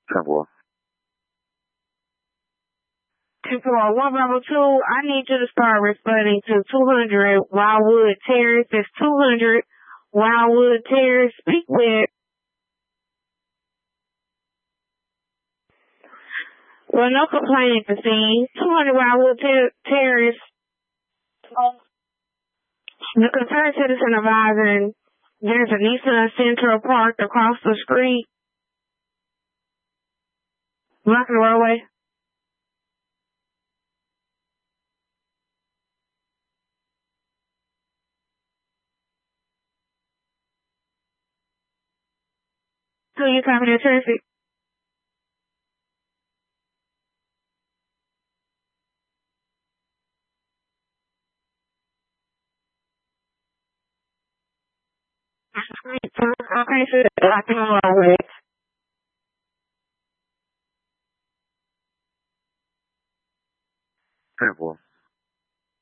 10-4. 10-4, 1 Bravo 2, I need you to start responding to 200 Wildwood Terrace. It's 200 Wildwood Terrace. Speak with. Well, no complaint at the scene. 200 Wildwood Terrace. The concerned citizen advising there's a Nissan Sentra parked across the street, blocking the roadway. So you copy the traffic? Okay, so blocking the roadway. 10-4.